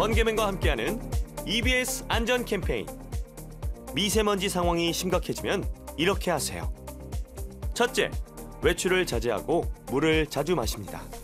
번개맨과 함께하는 EBS 안전 캠페인. 미세먼지 상황이 심각해지면 이렇게 하세요. 첫째, 외출을 자제하고 물을 자주 마십니다.